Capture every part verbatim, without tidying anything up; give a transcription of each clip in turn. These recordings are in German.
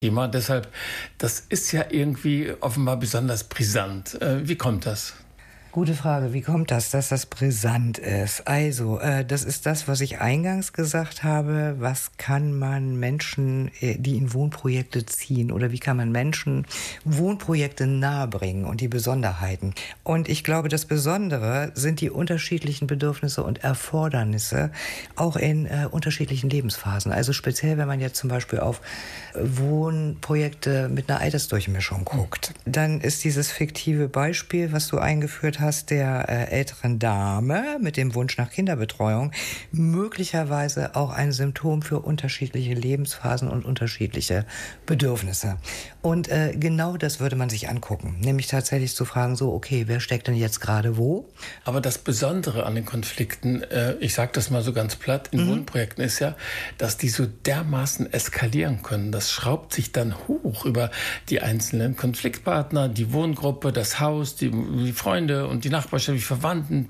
Thema. Deshalb, das ist ja irgendwie offenbar besonders brisant. Äh, wie kommt das? Gute Frage. Wie kommt das, dass das brisant ist? Also, äh, das ist das, was ich eingangs gesagt habe. Was kann man Menschen, die in Wohnprojekte ziehen, oder wie kann man Menschen Wohnprojekte nahebringen und die Besonderheiten? Und ich glaube, das Besondere sind die unterschiedlichen Bedürfnisse und Erfordernisse, auch in äh, unterschiedlichen Lebensphasen. Also speziell, wenn man jetzt zum Beispiel auf Wohnprojekte mit einer Altersdurchmischung guckt, dann ist dieses fiktive Beispiel, was du eingeführt hast, hast der äh, älteren Dame mit dem Wunsch nach Kinderbetreuung möglicherweise auch ein Symptom für unterschiedliche Lebensphasen und unterschiedliche Bedürfnisse. Und äh, genau das würde man sich angucken, nämlich tatsächlich zu fragen, so, okay, wer steckt denn jetzt gerade wo? Aber das Besondere an den Konflikten, äh, ich sage das mal so ganz platt, in mhm. Wohnprojekten ist ja, dass die so dermaßen eskalieren können. Das schraubt sich dann hoch über die einzelnen Konfliktpartner, die Wohngruppe, das Haus, die, die Freunde und die Nachbarschaft, die Verwandten.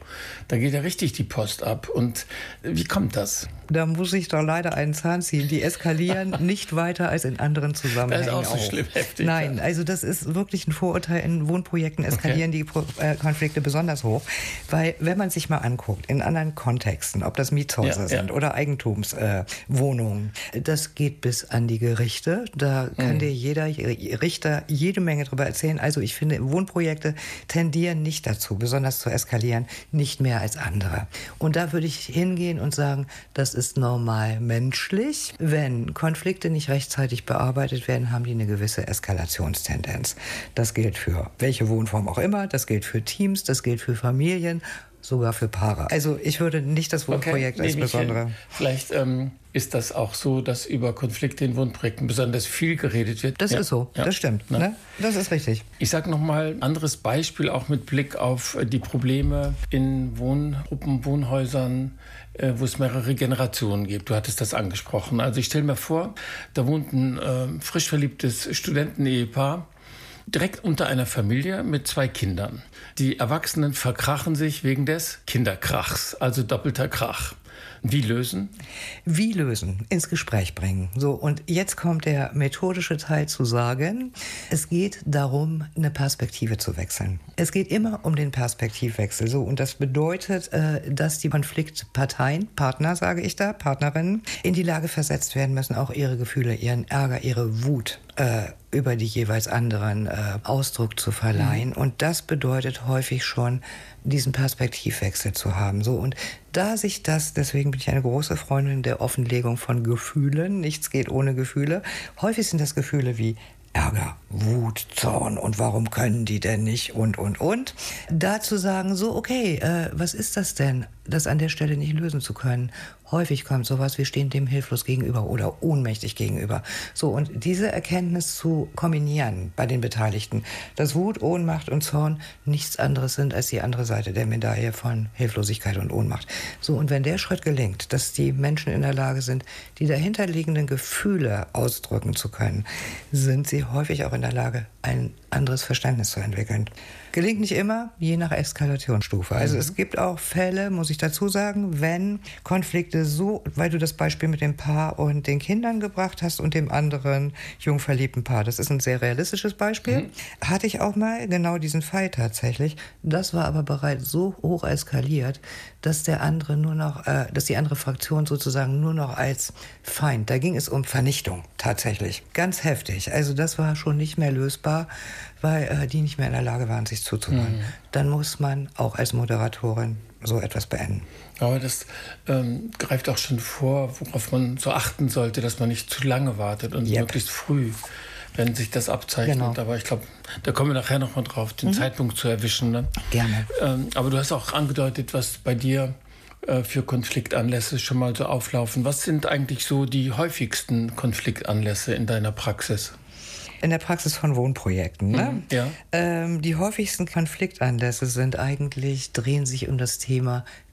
Da geht ja richtig die Post ab. Und wie kommt das? Da muss ich doch leider einen Zahn ziehen. Die eskalieren nicht weiter als in anderen Zusammenhängen. Das ist auch so schlimm heftig. Nein, also das ist wirklich ein Vorurteil. In Wohnprojekten eskalieren okay. die äh, Konflikte besonders hoch. Weil, wenn man sich mal anguckt, in anderen Kontexten, ob das Mietshäuser ja, sind ja. oder Eigentumswohnungen, äh, das geht bis an die Gerichte. Da kann mhm. dir jeder Richter jede Menge drüber erzählen. Also ich finde, Wohnprojekte tendieren nicht dazu, besonders zu eskalieren, nicht mehr als andere. Und da würde ich hingehen und sagen, das ist normal menschlich. Wenn Konflikte nicht rechtzeitig bearbeitet werden, haben die eine gewisse Eskalationstendenz. Das gilt für welche Wohnform auch immer, das gilt für Teams, das gilt für Familien, sogar für Paare. Also ich würde nicht das Wohnprojekt okay, als besondere... Vielleicht ähm, ist das auch so, dass über Konflikte in Wohnprojekten besonders viel geredet wird. Das ja. ist so, ja. das stimmt. Ne? Das ist richtig. Ich sage nochmal ein anderes Beispiel, auch mit Blick auf die Probleme in Wohngruppen, Wohnhäusern, äh, wo es mehrere Generationen gibt. Du hattest das angesprochen. Also ich stelle mir vor, da wohnt ein äh, frisch verliebtes Studentenehepaar, direkt unter einer Familie mit zwei Kindern. Die Erwachsenen verkrachen sich wegen des Kinderkrachs, also doppelter Krach. Wie lösen? Wie lösen? Ins Gespräch bringen. So, und jetzt kommt der methodische Teil zu sagen, es geht darum, eine Perspektive zu wechseln. Es geht immer um den Perspektivwechsel. So, und das bedeutet, dass die Konfliktparteien, Partner sage ich da, Partnerinnen, in die Lage versetzt werden müssen, auch ihre Gefühle, ihren Ärger, ihre Wut äh, über die jeweils anderen äh, Ausdruck zu verleihen. Mhm. Und das bedeutet häufig schon, diesen Perspektivwechsel zu haben. So, und da sich das, deswegen bin ich eine große Freundin der Offenlegung von Gefühlen, nichts geht ohne Gefühle. Häufig sind das Gefühle wie Ärger, Wut, Zorn und warum können die denn nicht und, und, und. Da zu sagen, so, okay, äh, was ist das denn, das an der Stelle nicht lösen zu können? Häufig kommt sowas, wir stehen dem hilflos gegenüber oder ohnmächtig gegenüber. So, und diese Erkenntnis zu kombinieren bei den Beteiligten, dass Wut, Ohnmacht und Zorn nichts anderes sind als die andere Seite der Medaille von Hilflosigkeit und Ohnmacht. So, und wenn der Schritt gelingt, dass die Menschen in der Lage sind, die dahinterliegenden Gefühle ausdrücken zu können, sind sie häufig auch in der Lage, ein anderes Verständnis zu entwickeln. Gelingt nicht immer, je nach Eskalationsstufe. Also mhm. es gibt auch Fälle, muss ich dazu sagen, wenn Konflikte so, weil du das Beispiel mit dem Paar und den Kindern gebracht hast und dem anderen jungverliebten Paar, das ist ein sehr realistisches Beispiel, mhm. hatte ich auch mal genau diesen Fall tatsächlich. Das war aber bereits so hoch eskaliert, dass der andere nur noch, äh, dass die andere Fraktion sozusagen nur noch als Feind, da ging es um Vernichtung tatsächlich. Ganz heftig. Also das war schon nicht mehr lösbar, weil äh, die nicht mehr in der Lage waren, sich zuzuhören. Mhm. Dann muss man auch als Moderatorin so etwas beenden. Aber das ähm, greift auch schon vor, worauf man so achten sollte, dass man nicht zu lange wartet und yep. möglichst früh, wenn sich das abzeichnet. Genau. Aber ich glaube, da kommen wir nachher noch mal drauf, den mhm. Zeitpunkt zu erwischen. Ne? Gerne. Ähm, aber du hast auch angedeutet, was bei dir äh, für Konfliktanlässe schon mal so auflaufen. Was sind eigentlich so die häufigsten Konfliktanlässe in deiner Praxis? In der Praxis von Wohnprojekten. Ne? Mhm, ja. Ähm, die häufigsten Konfliktanlässe sind eigentlich, drehen sich um das Thema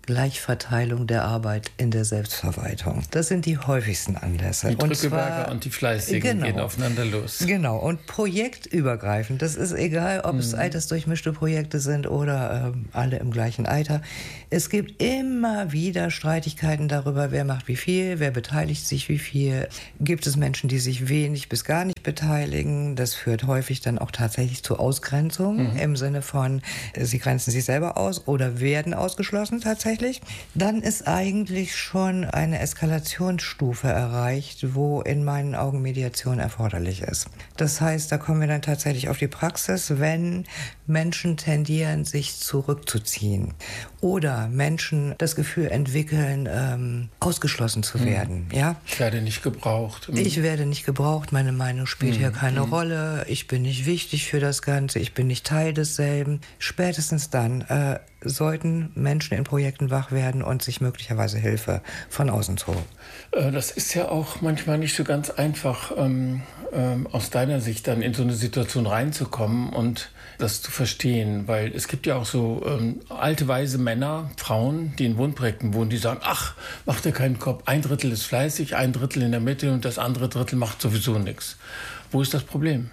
Gleichverteilung der Arbeit in der Selbstverwaltung. Das sind die häufigsten Anlässe. Die Drückeberger und, und die Fleißigen genau, gehen aufeinander los. Genau, und projektübergreifend. Das ist egal, ob mhm. es altersdurchmischte Projekte sind oder äh, alle im gleichen Alter. Es gibt immer wieder Streitigkeiten darüber, wer macht wie viel, wer beteiligt sich wie viel. Gibt es Menschen, die sich wenig bis gar nicht beteiligen? Das führt häufig dann auch tatsächlich zu Ausgrenzung mhm. im Sinne von, sie grenzen sich selber aus oder werden ausgeschlossen tatsächlich. Dann ist eigentlich schon eine Eskalationsstufe erreicht, wo in meinen Augen Mediation erforderlich ist. Das heißt, da kommen wir dann tatsächlich auf die Praxis, wenn Menschen tendieren, sich zurückzuziehen oder Menschen das Gefühl entwickeln, ähm, ausgeschlossen zu werden. Mhm. Ja? Ich werde nicht gebraucht. Mhm. Ich werde nicht gebraucht, meine Meinung spielt mhm. hier keine mhm. Rolle, ich bin nicht wichtig für das Ganze, ich bin nicht Teil desselben. Spätestens dann äh, sollten Menschen in Projekten wach werden und sich möglicherweise Hilfe von außen holen. Das ist ja auch manchmal nicht so ganz einfach, ähm, ähm, aus deiner Sicht dann in so eine Situation reinzukommen und das zu verstehen, weil es gibt ja auch so ähm, alte, weise Männer, Frauen, die in Wohnprojekten wohnen, die sagen, ach, mach dir keinen Kopf, ein Drittel ist fleißig, ein Drittel in der Mitte und das andere Drittel macht sowieso nichts. Wo ist das Problem?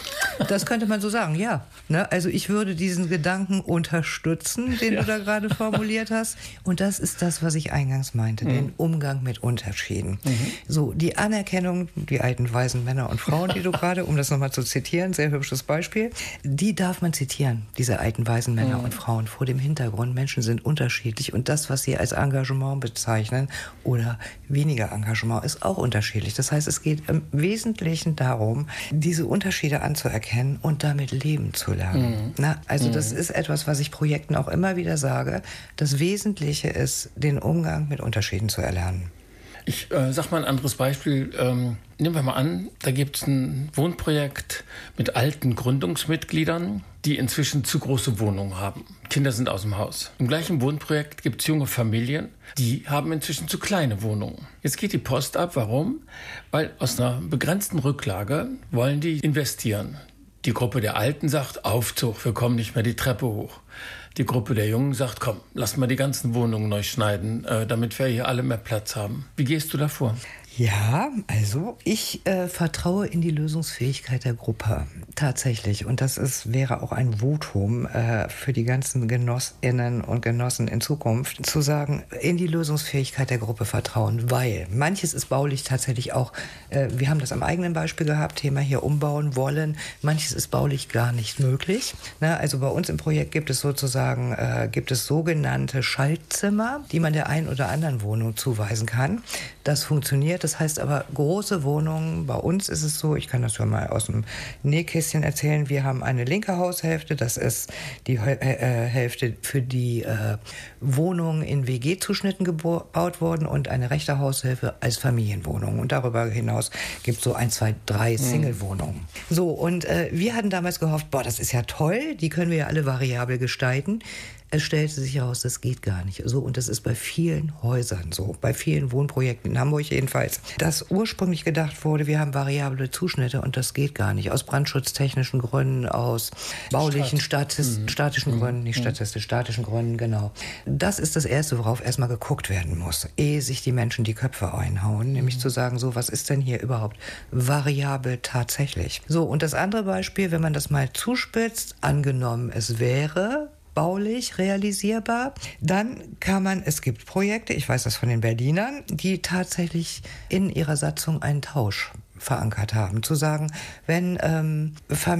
Das könnte man so sagen, ja. Ne? Also ich würde diesen Gedanken unterstützen, den ja. du da gerade formuliert hast. Und das ist das, was ich eingangs meinte, mhm. den Umgang mit Unterschieden. Mhm. So, die Anerkennung, die alten weisen Männer und Frauen, die du gerade, um das nochmal zu zitieren, sehr hübsches Beispiel, die darf man zitieren, diese alten weisen Männer mhm. und Frauen, vor dem Hintergrund, Menschen sind unterschiedlich und das, was sie als Engagement bezeichnen oder weniger Engagement, ist auch unterschiedlich. Das heißt, es geht im Wesentlichen darum, diese Unterschiede anzuerkennen und damit leben zu lernen. Mhm. Na, also mhm. das ist etwas, was ich Projekten auch immer wieder sage. Das Wesentliche ist, den Umgang mit Unterschieden zu erlernen. Ich äh, sag mal ein anderes Beispiel. Ähm, nehmen wir mal an, da gibt es ein Wohnprojekt mit alten Gründungsmitgliedern, die inzwischen zu große Wohnungen haben. Kinder sind aus dem Haus. Im gleichen Wohnprojekt gibt es junge Familien, die haben inzwischen zu kleine Wohnungen. Jetzt geht die Post ab. Warum? Weil aus einer begrenzten Rücklage wollen die investieren. Die Gruppe der Alten sagt, Aufzug, wir kommen nicht mehr die Treppe hoch. Die Gruppe der Jungen sagt, komm, lass mal die ganzen Wohnungen neu schneiden, äh, damit wir hier alle mehr Platz haben. Wie gehst du da vor? Ja, also ich äh, vertraue in die Lösungsfähigkeit der Gruppe, tatsächlich. Und das ist, wäre auch ein Votum äh, für die ganzen Genossinnen und Genossen in Zukunft, zu sagen, in die Lösungsfähigkeit der Gruppe vertrauen, weil manches ist baulich tatsächlich auch, äh, wir haben das am eigenen Beispiel gehabt, Thema hier umbauen wollen, manches ist baulich gar nicht möglich. Na, also bei uns im Projekt gibt es sozusagen, äh, gibt es sogenannte Schaltzimmer, die man der einen oder anderen Wohnung zuweisen kann. Das funktioniert. Das heißt aber, große Wohnungen, bei uns ist es so, ich kann das ja mal aus dem Nähkästchen erzählen, wir haben eine linke Haushälfte, das ist die äh, Hälfte für die äh, Wohnungen in W G-Zuschnitten gebaut worden und eine rechte Haushälfte als Familienwohnung. Und darüber hinaus gibt es so ein, zwei, drei Single-Wohnungen. So, und äh, wir hatten damals gehofft, boah, das ist ja toll, die können wir ja alle variabel gestalten. Es stellte sich heraus, das geht gar nicht. So, und das ist bei vielen Häusern so, bei vielen Wohnprojekten in Hamburg jedenfalls, dass ursprünglich gedacht wurde, wir haben variable Zuschnitte und das geht gar nicht. Aus brandschutztechnischen Gründen, aus baulichen, Stadt. Statis, mhm. statischen mhm. Gründen, nicht statistisch, statischen Gründen, genau. Das ist das Erste, worauf erstmal geguckt werden muss, ehe sich die Menschen die Köpfe einhauen, nämlich mhm. zu sagen, so, was ist denn hier überhaupt variabel tatsächlich? So, und das andere Beispiel, wenn man das mal zuspitzt, angenommen, es wäre baulich realisierbar, dann kann man, es gibt Projekte, ich weiß das von den Berlinern, die tatsächlich in ihrer Satzung einen Tausch verankert haben. Zu sagen, wenn ähm,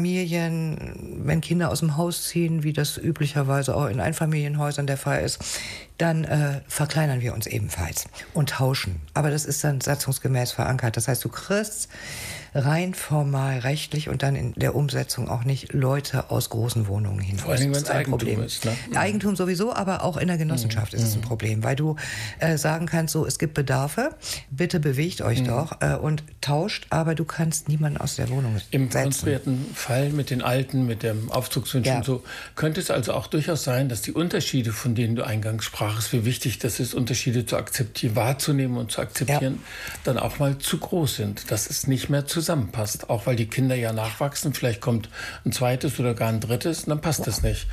Familien, wenn Kinder aus dem Haus ziehen, wie das üblicherweise auch in Einfamilienhäusern der Fall ist, dann äh, verkleinern wir uns ebenfalls und tauschen. Aber das ist dann satzungsgemäß verankert. Das heißt, du kriegst rein formal rechtlich und dann in der Umsetzung auch nicht Leute aus großen Wohnungen hinaus. Vor allem, wenn es Eigentum Problem. ist. Ne? Eigentum sowieso, aber auch in der Genossenschaft mhm. ist es ein Problem, weil du äh, sagen kannst, so, es gibt Bedarfe, bitte bewegt euch mhm. doch äh, und tauscht, aber du kannst niemanden aus der Wohnung Im setzen. konstruierten Fall mit den Alten, mit dem Aufzugswunsch ja. und so, könnte es also auch durchaus sein, dass die Unterschiede, von denen du eingangs sprachst, wie wichtig das ist, Unterschiede zu akzeptieren, wahrzunehmen und zu akzeptieren, ja. dann auch mal zu groß sind, dass es nicht mehr zusammenpasst. Auch weil die Kinder ja nachwachsen, vielleicht kommt ein zweites oder gar ein drittes, dann passt das nicht.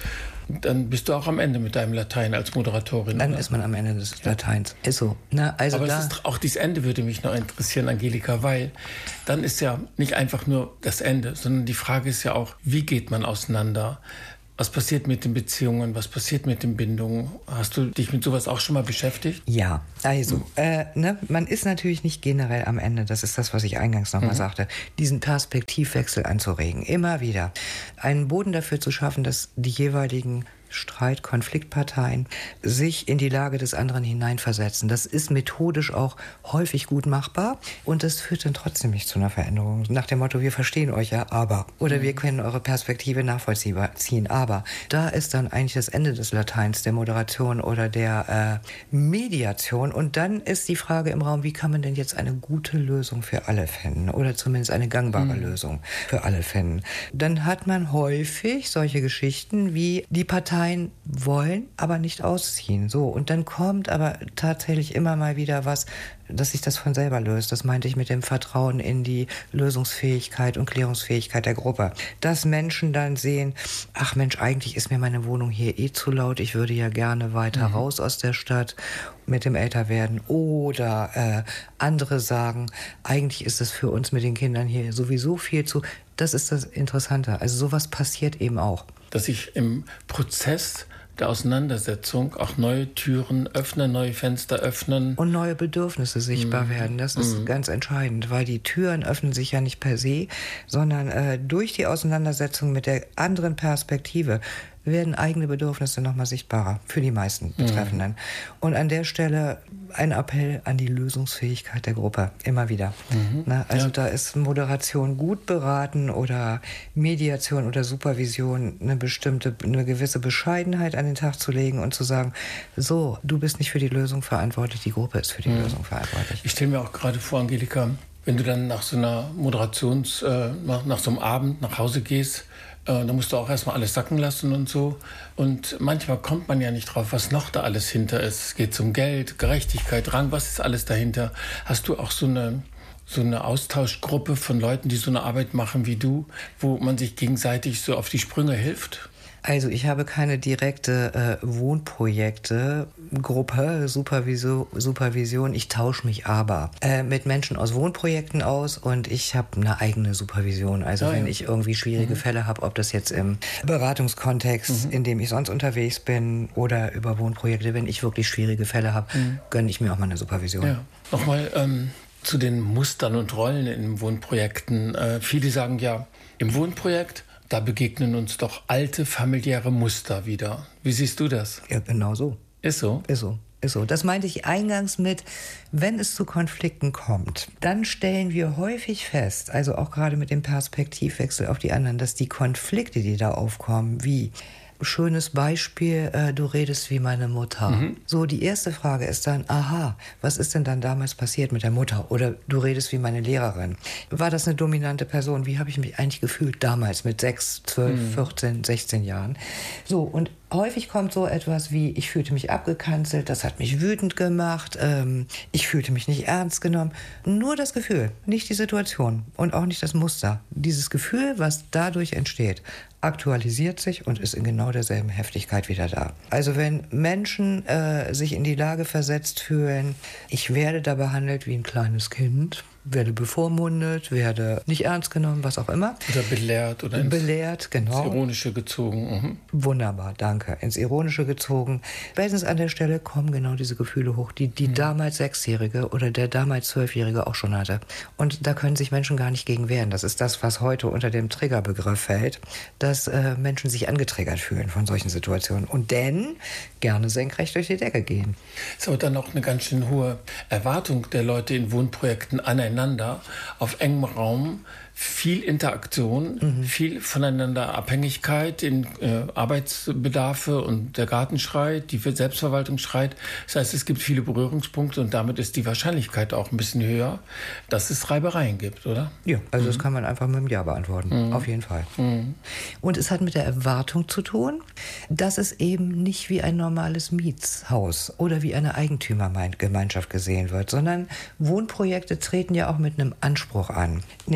Dann bist du auch am Ende mit deinem Latein als Moderatorin. Dann oder? ist man am Ende des Lateins. Ist so. Na, also Aber da es ist, auch dieses Ende würde mich noch interessieren, Angelika, weil dann ist ja nicht einfach nur das Ende, sondern die Frage ist ja auch, wie geht man auseinander? Was passiert mit den Beziehungen? Was passiert mit den Bindungen? Hast du dich mit sowas auch schon mal beschäftigt? Ja, also, mhm. äh, ne, man ist natürlich nicht generell am Ende, das ist das, was ich eingangs nochmal mhm. sagte, diesen Perspektivwechsel anzuregen, immer wieder. Einen Boden dafür zu schaffen, dass die jeweiligen Streit-, Konfliktparteien sich in die Lage des anderen hineinversetzen. Das ist methodisch auch häufig gut machbar und das führt dann trotzdem nicht zu einer Veränderung. Nach dem Motto, wir verstehen euch ja, aber. Oder mhm. wir können eure Perspektive nachvollziehen, aber. Da ist dann eigentlich das Ende des Lateins, der Moderation oder der äh, Mediation. Und dann ist die Frage im Raum, wie kann man denn jetzt eine gute Lösung für alle finden oder zumindest eine gangbare mhm. Lösung für alle finden. Dann hat man häufig solche Geschichten wie die Partei wollen, aber nicht ausziehen. So, und dann kommt aber tatsächlich immer mal wieder was, dass sich das von selber löst. Das meinte ich mit dem Vertrauen in die Lösungsfähigkeit und Klärungsfähigkeit der Gruppe. Dass Menschen dann sehen, ach Mensch, eigentlich ist mir meine Wohnung hier eh zu laut, ich würde ja gerne weiter mhm. raus aus der Stadt mit dem Älterwerden. Oder äh, andere sagen, eigentlich ist es für uns mit den Kindern hier sowieso viel zu... Das ist das Interessante. Also sowas passiert eben auch. Dass ich im Prozess der Auseinandersetzung auch neue Türen öffnen, neue Fenster öffnen. Und neue Bedürfnisse sichtbar mm. werden. Das ist mm. ganz entscheidend, weil die Türen öffnen sich ja nicht per se, sondern äh, durch die Auseinandersetzung mit der anderen Perspektive werden eigene Bedürfnisse nochmal sichtbarer für die meisten Betreffenden. Mhm. Und an der Stelle ein Appell an die Lösungsfähigkeit der Gruppe, immer wieder. Mhm. Na, also ja. da ist Moderation gut beraten oder Mediation oder Supervision eine bestimmte, eine gewisse Bescheidenheit an den Tag zu legen und zu sagen, so, du bist nicht für die Lösung verantwortlich, die Gruppe ist für die mhm. Lösung verantwortlich. Ich stelle mir auch gerade vor, Angelika, wenn du dann nach so einer Moderations, äh, nach, nach so einem Abend nach Hause gehst, da musst du auch erstmal alles sacken lassen und so. Und manchmal kommt man ja nicht drauf, was noch da alles hinter ist. Es geht um Geld, Gerechtigkeit, Rang, was ist alles dahinter? Hast du auch so eine, so eine Austauschgruppe von Leuten, die so eine Arbeit machen wie du, wo man sich gegenseitig so auf die Sprünge hilft? Also ich habe keine direkte äh, Wohnprojekte, Gruppe, Supervision, Supervision. Ich tausche mich aber äh, mit Menschen aus Wohnprojekten aus und ich habe eine eigene Supervision. Also ja, wenn ja. ich irgendwie schwierige mhm. Fälle habe, ob das jetzt im Beratungskontext, mhm. in dem ich sonst unterwegs bin oder über Wohnprojekte, wenn ich wirklich schwierige Fälle habe, mhm. gönne ich mir auch mal eine Supervision. Ja. Nochmal ähm, zu den Mustern und Rollen in Wohnprojekten. Äh, viele sagen ja, im Wohnprojekt da begegnen uns doch alte familiäre Muster wieder. Wie siehst du das? Ja, genau so. Ist so? Ist so. Ist so. Das meinte ich eingangs mit, wenn es zu Konflikten kommt, dann stellen wir häufig fest, also auch gerade mit dem Perspektivwechsel auf die anderen, dass die Konflikte, die da aufkommen, wie schönes Beispiel, äh, du redest wie meine Mutter. Mhm. So, die erste Frage ist dann, aha, was ist denn dann damals passiert mit der Mutter? Oder du redest wie meine Lehrerin. War das eine dominante Person? Wie habe ich mich eigentlich gefühlt damals mit sechs, zwölf, mhm. vierzehn, sechzehn Jahren? So, und häufig kommt so etwas wie, ich fühlte mich abgekanzelt, das hat mich wütend gemacht, ähm, ich fühlte mich nicht ernst genommen. Nur das Gefühl, nicht die Situation und auch nicht das Muster. Dieses Gefühl, was dadurch entsteht, aktualisiert sich und ist in genau derselben Heftigkeit wieder da. Also wenn Menschen äh, sich in die Lage versetzt fühlen, ich werde da behandelt wie ein kleines Kind, werde bevormundet, werde nicht ernst genommen, was auch immer. Oder belehrt. Oder ins, belehrt, genau. ins Ironische gezogen. Mhm. Wunderbar, danke. Ins Ironische gezogen. Spätestens an der Stelle kommen genau diese Gefühle hoch, die die mhm. damals Sechsjährige oder der damals Zwölfjährige auch schon hatte. Und da können sich Menschen gar nicht gegen wehren. Das ist das, was heute unter dem Triggerbegriff fällt, dass äh, Menschen sich angetriggert fühlen von solchen Situationen und denn gerne senkrecht durch die Decke gehen. Es ist aber dann auch eine ganz schön hohe Erwartung der Leute in Wohnprojekten aneinander. Auf engem Raum, viel Interaktion, mhm. viel voneinander Abhängigkeit in äh, Arbeitsbedarfe und der Garten schreit, die Selbstverwaltung schreit. Das heißt, es gibt viele Berührungspunkte und damit ist die Wahrscheinlichkeit auch ein bisschen höher, dass es Reibereien gibt, oder? Ja, also mhm. das kann man einfach mit einem Ja beantworten, mhm. auf jeden Fall. Mhm. Und es hat mit der Erwartung zu tun, dass es eben nicht wie ein normales Mietshaus oder wie eine Eigentümergemeinschaft gesehen wird, sondern Wohnprojekte treten ja auch mit einem Anspruch an, nämlich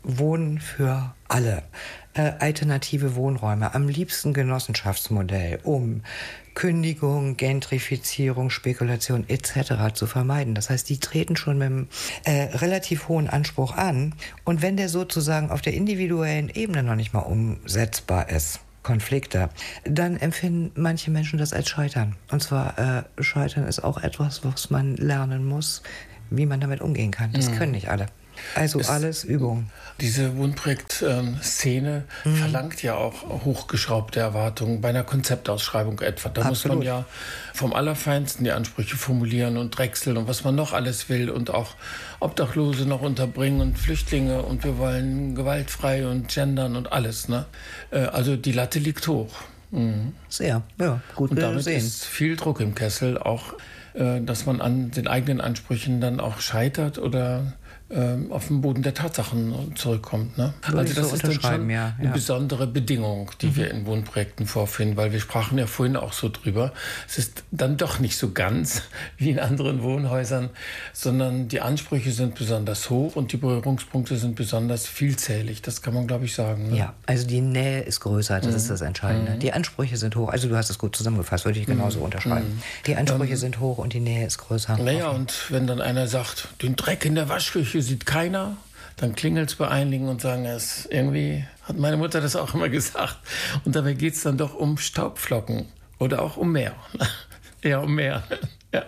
Wohnen für alle. Äh, alternative Wohnräume, am liebsten Genossenschaftsmodell, um Kündigung, Gentrifizierung, Spekulation et cetera zu vermeiden. Das heißt, die treten schon mit einem äh, relativ hohen Anspruch an. Und wenn der sozusagen auf der individuellen Ebene noch nicht mal umsetzbar ist, Konflikte, dann empfinden manche Menschen das als Scheitern. Und zwar, äh, Scheitern ist auch etwas, was man lernen muss, wie man damit umgehen kann. Das mhm. können nicht alle. Also es, alles Übung. Diese Wohnprojekt-Szene mhm. verlangt ja auch hochgeschraubte Erwartungen bei einer Konzeptausschreibung etwa. Da Absolut. Muss man ja vom Allerfeinsten die Ansprüche formulieren und drechseln und was man noch alles will und auch Obdachlose noch unterbringen und Flüchtlinge und wir wollen gewaltfrei und gendern und alles. Ne? Also die Latte liegt hoch. Mhm. Sehr, ja, gut und damit sehen. ist viel Druck im Kessel, auch dass man an den eigenen Ansprüchen dann auch scheitert oder auf den Boden der Tatsachen zurückkommt. Ne? Also das so ist dann schon ja, ja. eine besondere Bedingung, die mhm. wir in Wohnprojekten vorfinden, weil wir sprachen ja vorhin auch so drüber. Es ist dann doch nicht so ganz wie in anderen Wohnhäusern, sondern die Ansprüche sind besonders hoch und die Berührungspunkte sind besonders vielzählig. Das kann man, glaube ich, sagen. Ne? Ja, also die Nähe ist größer, das mhm. ist das Entscheidende. Mhm. Die Ansprüche sind hoch, also du hast es gut zusammengefasst, würde ich genauso mhm. unterschreiben. Die Ansprüche ähm, sind hoch und die Nähe ist größer. Naja, und wenn dann einer sagt, den Dreck in der Waschküche sieht keiner, dann klingelt es bei einigen und sagen es. Irgendwie hat meine Mutter das auch immer gesagt. Und dabei geht es dann doch um Staubflocken oder auch um mehr. Eher um mehr. Ja.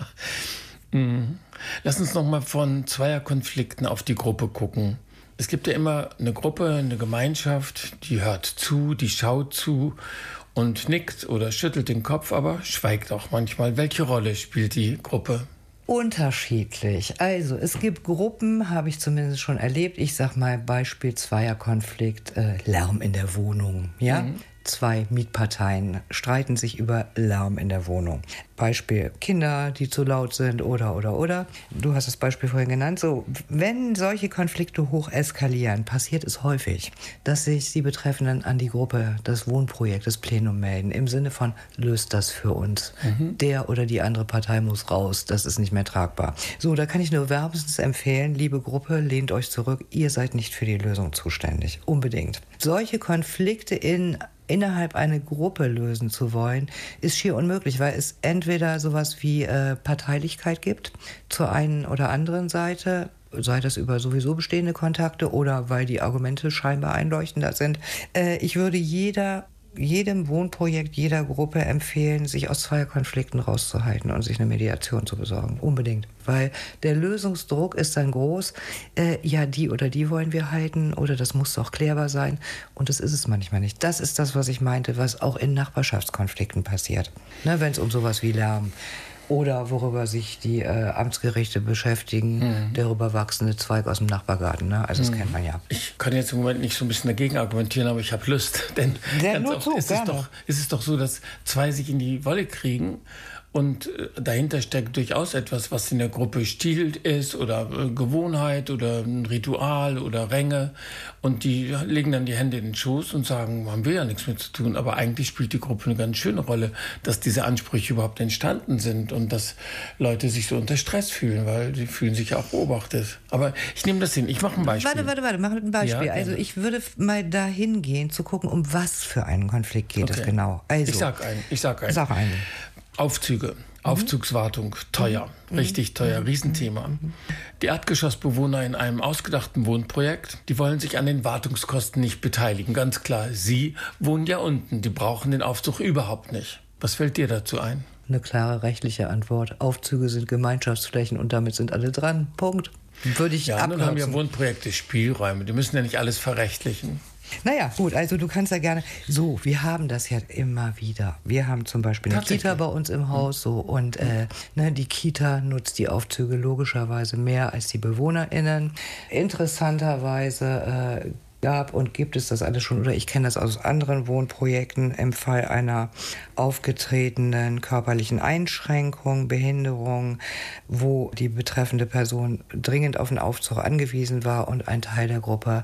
Mhm. Lass uns noch mal von Zweierkonflikten auf die Gruppe gucken. Es gibt ja immer eine Gruppe, eine Gemeinschaft, die hört zu, die schaut zu und nickt oder schüttelt den Kopf, aber schweigt auch manchmal. Welche Rolle spielt die Gruppe? Unterschiedlich. Also es gibt Gruppen, habe ich zumindest schon erlebt. Ich sag mal Beispiel Zweierkonflikt, äh, Lärm in der Wohnung. Ja, mhm. Zwei Mietparteien streiten sich über Lärm in der Wohnung. Beispiel Kinder, die zu laut sind oder, oder, oder. Du hast das Beispiel vorhin genannt. So, wenn solche Konflikte hoch eskalieren, passiert es häufig, dass sich die Betreffenden an die Gruppe, das Wohnprojekt, das Plenum melden, im Sinne von, löst das für uns. Mhm. Der oder die andere Partei muss raus, das ist nicht mehr tragbar. So, da kann ich nur wärmstens empfehlen, liebe Gruppe, lehnt euch zurück, ihr seid nicht für die Lösung zuständig. Unbedingt. Solche Konflikte in innerhalb einer Gruppe lösen zu wollen, ist schier unmöglich, weil es entweder sowas wie äh, Parteilichkeit gibt zur einen oder anderen Seite, sei das über sowieso bestehende Kontakte oder weil die Argumente scheinbar einleuchtender sind. Äh, ich würde jeder jedem Wohnprojekt, jeder Gruppe empfehlen, sich aus Zweierkonflikten rauszuhalten und sich eine Mediation zu besorgen. Unbedingt. Weil der Lösungsdruck ist dann groß. Äh, ja, die oder die wollen wir halten oder das muss doch klärbar sein. Und das ist es manchmal nicht. Das ist das, was ich meinte, was auch in Nachbarschaftskonflikten passiert. Ne, wenn es um sowas wie Lärm oder worüber sich die äh, Amtsgerichte beschäftigen, mhm. der rüberwachsende Zweig aus dem Nachbargarten. Ne? Also das mhm. kennt man ja. Ich kann jetzt im Moment nicht so ein bisschen dagegen argumentieren, aber ich habe Lust. Denn ja, ganz nur oft zu, ist, es doch, ist es doch so, dass zwei sich in die Wolle kriegen. Und dahinter steckt durchaus etwas, was in der Gruppe Stil ist oder Gewohnheit oder ein Ritual oder Ränge. Und die legen dann die Hände in den Schoß und sagen, haben wir ja nichts mit zu tun. Aber eigentlich spielt die Gruppe eine ganz schöne Rolle, dass diese Ansprüche überhaupt entstanden sind und dass Leute sich so unter Stress fühlen, weil sie fühlen sich ja auch beobachtet. Aber ich nehme das hin, ich mache ein Beispiel. Warte, warte, warte, mach ein Beispiel. Ja, also ich würde mal dahin gehen, zu gucken, um was für einen Konflikt geht okay. es genau. Also, ich sag einen, ich sag einen. Sag einen. Aufzüge, mhm. Aufzugswartung, teuer, mhm. richtig teuer, mhm. Riesenthema. Mhm. Die Erdgeschossbewohner in einem ausgedachten Wohnprojekt, die wollen sich an den Wartungskosten nicht beteiligen. Ganz klar, sie wohnen ja unten, die brauchen den Aufzug überhaupt nicht. Was fällt dir dazu ein? Eine klare rechtliche Antwort. Aufzüge sind Gemeinschaftsflächen und damit sind alle dran. Punkt. Würde ich ja, nun haben ja Wohnprojekte Spielräume, die müssen ja nicht alles verrechtlichen. Naja, gut, also du kannst ja gerne, so, wir haben das ja immer wieder. Wir haben zum Beispiel eine Kita bei uns im Haus, so, und äh, ne, die Kita nutzt die Aufzüge logischerweise mehr als die BewohnerInnen. Interessanterweise äh, gab und gibt es das alles schon, oder ich kenne das aus anderen Wohnprojekten, im Fall einer aufgetretenen körperlichen Einschränkung, Behinderung, wo die betreffende Person dringend auf einen Aufzug angewiesen war und ein Teil der Gruppe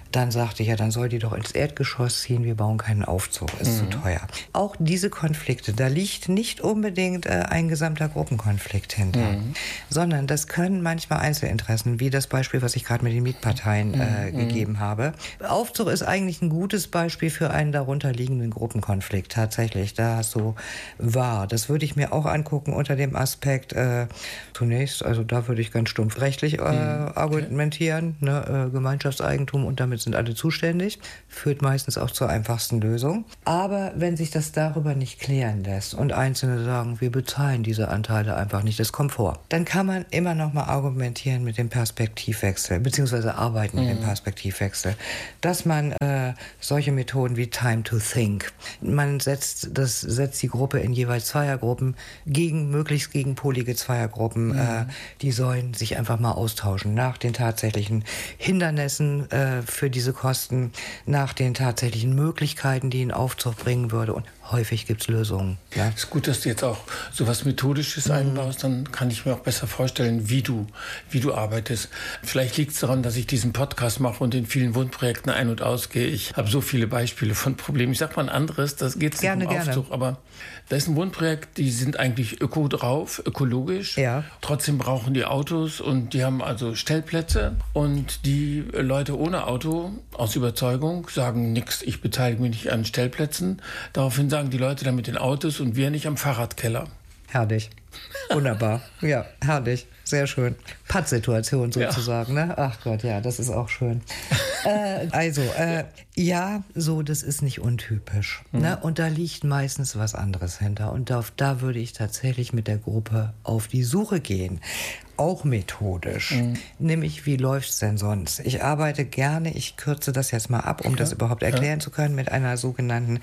dann sagte, ja, dann soll die doch ins Erdgeschoss ziehen, wir bauen keinen Aufzug, ist mhm. zu teuer. Auch diese Konflikte, da liegt nicht unbedingt äh, ein gesamter Gruppenkonflikt hinter, mhm. sondern das können manchmal Einzelinteressen, wie das Beispiel, was ich gerade mit den Mietparteien äh, mhm. gegeben habe. Aufzug ist eigentlich ein gutes Beispiel für einen darunterliegenden Gruppenkonflikt, tatsächlich, da hast du wahr. Das würde ich mir auch angucken unter dem Aspekt, äh, zunächst, also da würde ich ganz stumpf rechtlich äh, mhm. argumentieren, ne, äh, Gemeinschaftseigentum und damit sind alle zuständig, führt meistens auch zur einfachsten Lösung. Aber wenn sich das darüber nicht klären lässt und Einzelne sagen, wir bezahlen diese Anteile einfach nicht, das kommt vor, dann kann man immer noch mal argumentieren mit dem Perspektivwechsel, beziehungsweise arbeiten mhm. mit dem Perspektivwechsel, dass man äh, solche Methoden wie Time to Think, man setzt, das setzt die Gruppe in jeweils Zweiergruppen gegen, möglichst gegen polige Zweiergruppen, mhm. äh, die sollen sich einfach mal austauschen nach den tatsächlichen Hindernissen äh, für diese Kosten, nach den tatsächlichen Möglichkeiten, die ein Aufzug bringen würde, und häufig gibt es Lösungen. Ja? Es ist gut, dass du jetzt auch so was Methodisches mhm. einbaust, dann kann ich mir auch besser vorstellen, wie du, wie du arbeitest. Vielleicht liegt es daran, dass ich diesen Podcast mache und in vielen Wohnprojekten ein- und ausgehe. Ich habe so viele Beispiele von Problemen. Ich sage mal ein anderes, das geht nicht um Aufzug, gerne. Aber da ist ein Wohnprojekt, die sind eigentlich öko drauf, ökologisch. Ja. Trotzdem brauchen die Autos und die haben also Stellplätze, und die Leute ohne Auto aus Überzeugung sagen nix, ich beteilige mich nicht an Stellplätzen. Daraufhin sagen die Leute dann mit den Autos und wir nicht am Fahrradkeller. Herrlich. Wunderbar. Ja, herrlich. Sehr schön. Pattsituation sozusagen, ja. Ne? Ach Gott, ja, das ist auch schön. äh, also, äh, ja, so, das ist nicht untypisch. Mhm. Ne? Und da liegt meistens was anderes hinter. Und da, da würde ich tatsächlich mit der Gruppe auf die Suche gehen. Auch methodisch. Mhm. Nämlich, wie läuft's denn sonst? Ich arbeite gerne, ich kürze das jetzt mal ab, um ja. das überhaupt erklären ja. zu können, mit einer sogenannten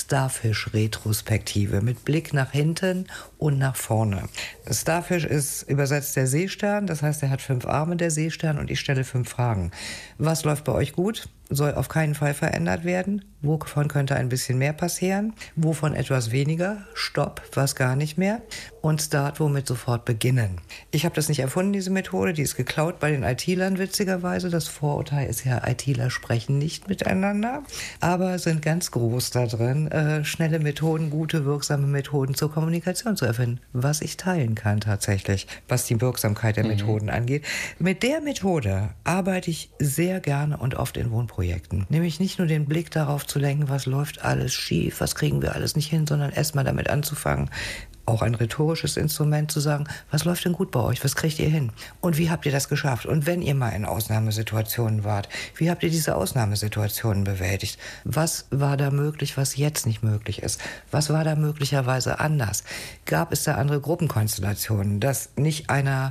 Starfish-Retrospektive, mit Blick nach hinten und nach vorne. Starfish ist übersetzt der Seestern, das heißt, er hat fünf Arme, der Seestern, und ich stelle fünf Fragen. Was läuft bei euch gut? Soll auf keinen Fall verändert werden? Wovon könnte ein bisschen mehr passieren? Wovon etwas weniger? Stopp, was gar nicht mehr? Und Start, womit sofort beginnen. Ich habe das nicht erfunden, diese Methode, die ist geklaut bei den I T-Lern witzigerweise. Das Vorurteil ist ja, I T-Ler sprechen nicht miteinander, aber sind ganz groß da drin, äh, schnelle Methoden, gute, wirksame Methoden zur Kommunikation zu erfinden, was ich teilen kann tatsächlich, was die Wirksamkeit der mhm. Methoden angeht. Mit der Methode arbeite ich sehr gerne und oft in Wohnprojekten. Nämlich nicht nur den Blick darauf zu lenken, was läuft alles schief, was kriegen wir alles nicht hin, sondern erstmal damit anzufangen, auch ein rhetorisches Instrument zu sagen, was läuft denn gut bei euch, was kriegt ihr hin und wie habt ihr das geschafft? Und wenn ihr mal in Ausnahmesituationen wart, wie habt ihr diese Ausnahmesituationen bewältigt? Was war da möglich, was jetzt nicht möglich ist? Was war da möglicherweise anders? Gab es da andere Gruppenkonstellationen, dass nicht einer,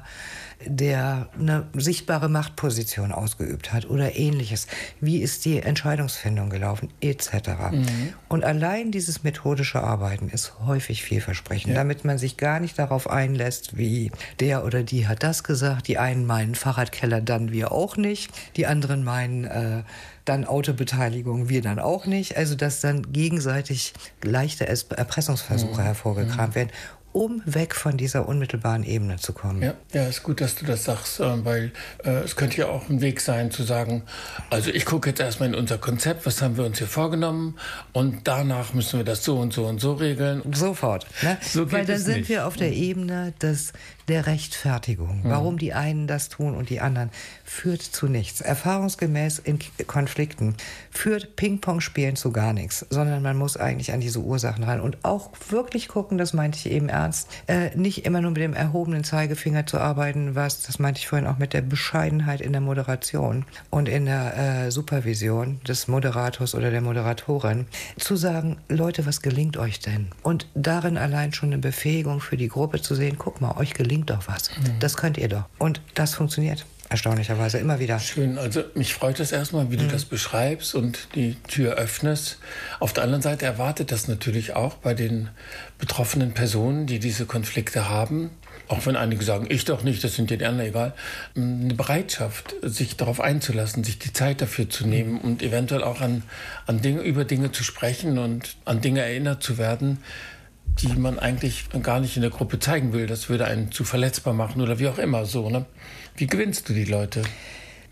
der eine sichtbare Machtposition ausgeübt hat oder Ähnliches? Wie ist die Entscheidungsfindung gelaufen, et cetera. Mhm. Und allein dieses methodische Arbeiten ist häufig vielversprechend, ja. damit man sich gar nicht darauf einlässt, wie der oder die hat das gesagt. Die einen meinen Fahrradkeller, dann wir auch nicht. Die anderen meinen äh, dann Autobeteiligung, wir dann auch nicht. Also dass dann gegenseitig leichte Erpressungsversuche mhm. hervorgekramt werden, um weg von dieser unmittelbaren Ebene zu kommen. Ja, ja, ist gut, dass du das sagst, weil äh, es könnte ja auch ein Weg sein, zu sagen, also ich gucke jetzt erstmal in unser Konzept, was haben wir uns hier vorgenommen, und danach müssen wir das so und so und so regeln. Sofort. Ne? So weil da sind nicht. wir auf der Ebene des, der Rechtfertigung. Mhm. Warum die einen das tun und die anderen, führt zu nichts. Erfahrungsgemäß in Konflikten führt Ping-Pong-Spielen zu gar nichts, sondern man muss eigentlich an diese Ursachen ran und auch wirklich gucken, das meinte ich eben ernst, äh, nicht immer nur mit dem erhobenen Zeigefinger zu arbeiten, was, das meinte ich vorhin auch mit der Bescheidenheit in der Moderation und in der äh, Supervision des Moderators oder der Moderatorin, zu sagen, Leute, was gelingt euch denn? Und darin allein schon eine Befähigung für die Gruppe zu sehen, guck mal, euch gelingt doch was. Mhm. Das könnt ihr doch. Und das funktioniert. Erstaunlicherweise immer wieder. Schön, also mich freut es erstmal, wie du mhm. das beschreibst und die Tür öffnest. Auf der anderen Seite erwartet das natürlich auch bei den betroffenen Personen, die diese Konflikte haben, auch wenn einige sagen, ich doch nicht, das sind den anderen egal, eine Bereitschaft, sich darauf einzulassen, sich die Zeit dafür zu nehmen und eventuell auch an, an Dinge, über Dinge zu sprechen und an Dinge erinnert zu werden, die man eigentlich gar nicht in der Gruppe zeigen will. Das würde einen zu verletzbar machen oder wie auch immer so. Ne? Wie gewinnst du die Leute?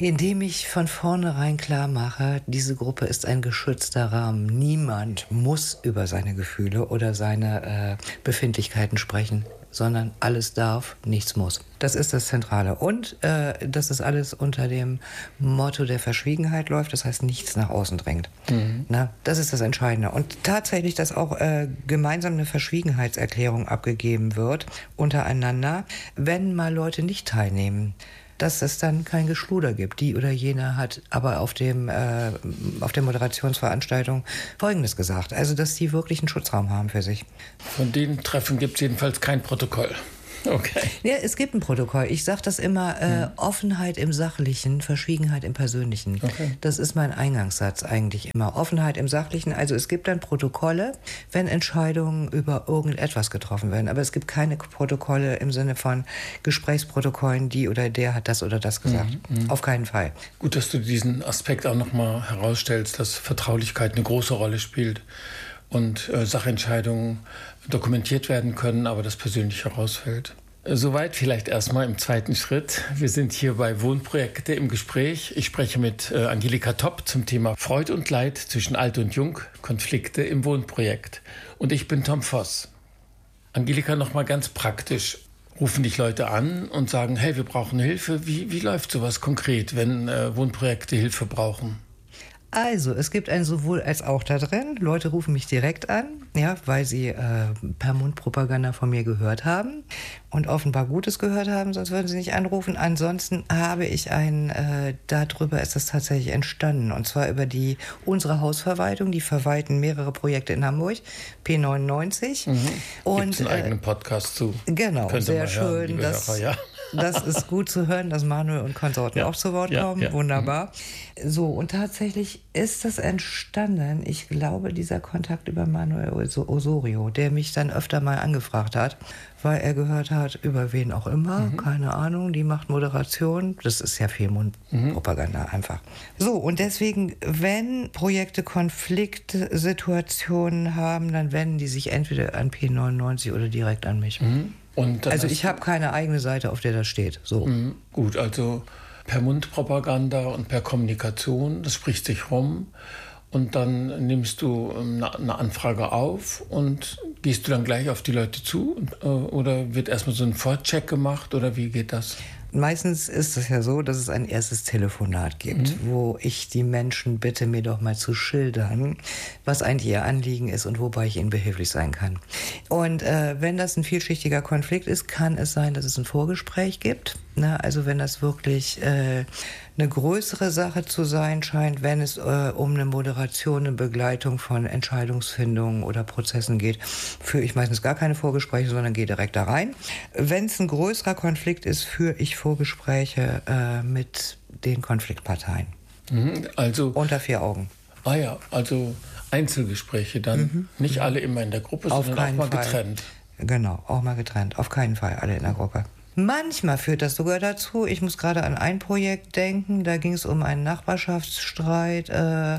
Indem ich von vornherein klar mache, diese Gruppe ist ein geschützter Rahmen. Niemand muss über seine Gefühle oder seine äh, Befindlichkeiten sprechen, sondern alles darf, nichts muss. Das ist das Zentrale. Und äh, dass das alles unter dem Motto der Verschwiegenheit läuft, das heißt, nichts nach außen drängt. Mhm. Na, das ist das Entscheidende. Und tatsächlich, dass auch äh, gemeinsam eine Verschwiegenheitserklärung abgegeben wird untereinander, wenn mal Leute nicht teilnehmen, dass es dann kein Geschluder gibt. Die oder jene hat aber auf, dem, äh, auf der Moderationsveranstaltung Folgendes gesagt. Also, dass die wirklich einen Schutzraum haben für sich. Von den Treffen gibt es jedenfalls kein Protokoll. Okay. Ja, es gibt ein Protokoll. Ich sage das immer, äh, hm. Offenheit im Sachlichen, Verschwiegenheit im Persönlichen. Okay. Das ist mein Eingangssatz eigentlich immer. Offenheit im Sachlichen, also es gibt dann Protokolle, wenn Entscheidungen über irgendetwas getroffen werden. Aber es gibt keine Protokolle im Sinne von Gesprächsprotokollen, die oder der hat das oder das gesagt. Mhm. Auf keinen Fall. Gut, dass du diesen Aspekt auch nochmal herausstellst, dass Vertraulichkeit eine große Rolle spielt und äh, Sachentscheidungen dokumentiert werden können, aber das Persönliche herausfällt. Soweit vielleicht erstmal im zweiten Schritt. Wir sind hier bei Wohnprojekte im Gespräch. Ich spreche mit äh, Angelika Topp zum Thema Freud und Leid zwischen Alt und Jung, Konflikte im Wohnprojekt. Und ich bin Tom Voss. Angelika, nochmal ganz praktisch. Rufen dich Leute an und sagen, hey, wir brauchen Hilfe. Wie, wie läuft sowas konkret, wenn äh, Wohnprojekte Hilfe brauchen? Also, es gibt ein sowohl als auch da drin. Leute rufen mich direkt an, ja, weil sie äh, per Mundpropaganda von mir gehört haben und offenbar Gutes gehört haben, sonst würden sie nicht anrufen. Ansonsten habe ich ein, äh, darüber ist es tatsächlich entstanden, und zwar über die unsere Hausverwaltung, die verwalten mehrere Projekte in Hamburg, P neunundneunzig. Mhm. Und gibt's einen äh, eigenen Podcast zu. Genau, Könnte sehr mal schön. Hören, dass, Hörer, ja. Das ist gut zu hören, dass Manuel und Konsorten ja, auch zu Wort ja, kommen. Ja. Wunderbar. So, und tatsächlich ist das entstanden, ich glaube, dieser Kontakt über Manuel Osorio, der mich dann öfter mal angefragt hat, weil er gehört hat, über wen auch immer, mhm. keine Ahnung, die macht Moderation. Das ist ja viel Mundpropaganda mhm. einfach. So, und deswegen, wenn Projekte Konfliktsituationen haben, dann wenden die sich entweder an P neunundneunzig oder direkt an mich. Mhm. Und also ich habe keine eigene Seite, auf der das steht. So. Mhm, gut, also per Mundpropaganda und per Kommunikation, das spricht sich rum. Und dann nimmst du eine, eine Anfrage auf und gehst du dann gleich auf die Leute zu? Oder wird erstmal so ein Vorcheck gemacht oder wie geht das? Meistens ist es ja so, dass es ein erstes Telefonat gibt, mhm. wo ich die Menschen bitte, mir doch mal zu schildern, was eigentlich ihr Anliegen ist und wobei ich ihnen behilflich sein kann. Und äh, wenn das ein vielschichtiger Konflikt ist, kann es sein, dass es ein Vorgespräch gibt. Na, also wenn das wirklich äh, eine größere Sache zu sein scheint, wenn es äh, um eine Moderation, eine Begleitung von Entscheidungsfindungen oder Prozessen geht, führe ich meistens gar keine Vorgespräche, sondern gehe direkt da rein. Wenn es ein größerer Konflikt ist, führe ich Vorgespräche äh, mit den Konfliktparteien. Mhm, also unter vier Augen. Ah ja, also Einzelgespräche dann. Mhm. Nicht alle immer in der Gruppe, Auf sondern auch mal Fall. getrennt. Genau, auch mal getrennt. Auf keinen Fall alle in der Gruppe. Manchmal führt das sogar dazu, ich muss gerade an ein Projekt denken, da ging es um einen Nachbarschaftsstreit, äh,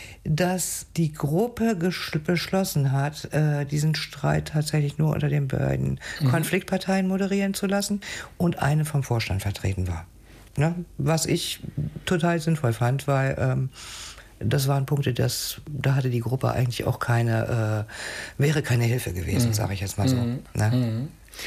dass die Gruppe beschlossen hat, äh, diesen Streit tatsächlich nur unter den beiden mhm. Konfliktparteien moderieren zu lassen und eine vom Vorstand vertreten war. Ne? Was ich total sinnvoll fand, weil ähm, das waren Punkte, das, da hatte die Gruppe eigentlich auch keine, äh, wäre keine Hilfe gewesen, mhm. sage ich jetzt mal so. Mhm. Ne? Mhm.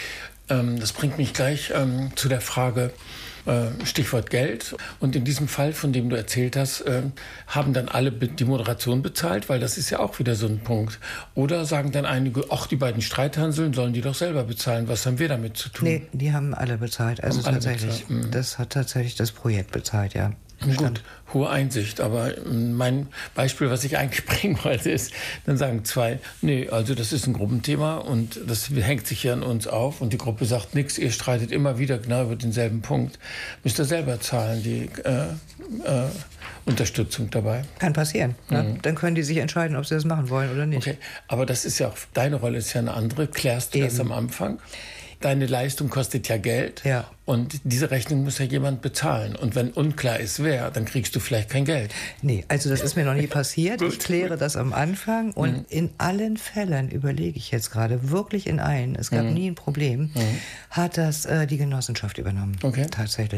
Ähm, das bringt mich gleich ähm, zu der Frage, äh, Stichwort Geld. Und in diesem Fall, von dem du erzählt hast, äh, haben dann alle die Moderation bezahlt, weil das ist ja auch wieder so ein Punkt. Oder sagen dann einige, ach, die beiden Streithanseln sollen die doch selber bezahlen. Was haben wir damit zu tun? Nee, die haben alle bezahlt. Also alle tatsächlich, bezahlt. Mhm. das hat tatsächlich das Projekt bezahlt, ja. Gut, hohe Einsicht, aber mein Beispiel, was ich eigentlich bringen wollte, ist, dann sagen zwei, nee, also das ist ein Gruppenthema und das hängt sich hier an uns auf und die Gruppe sagt nichts, ihr streitet immer wieder genau über denselben Punkt, müsst ihr selber zahlen, die äh, äh, Unterstützung dabei. Kann passieren, ne? Mhm. Dann können die sich entscheiden, ob sie das machen wollen oder nicht. Okay, aber das ist ja auch, deine Rolle ist ja eine andere, klärst du Eben. das am Anfang? Deine Leistung kostet ja Geld ja. und diese Rechnung muss ja jemand bezahlen. Und wenn unklar ist, wer, dann kriegst du vielleicht kein Geld. Nee, also das ist mir noch nie passiert. Ich kläre das am Anfang und mhm. in allen Fällen, überlege ich jetzt gerade, wirklich in allen, es gab mhm. nie ein Problem, mhm. hat das äh, die Genossenschaft übernommen. Okay. Tatsächlich.